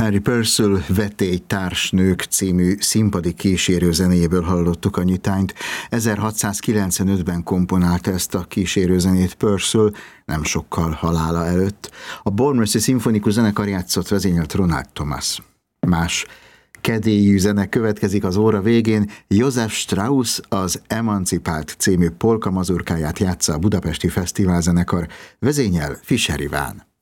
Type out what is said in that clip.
Harry Purcell Vetélytársnők című színpadi kísérő zenéjéből hallottuk a nyitányt. 1695-ben komponálta ezt a kísérőzenét Purcell, nem sokkal halála előtt. A Bournemouthi Szimfonikus Zenekar játszott, vezényelt Ronald Thomas. Más kedélyű zene következik az óra végén. Josef Strauss az Emancipált című polka mazurkáját játsza a Budapesti Fesztiválzenekar, vezényel Fischer Iván.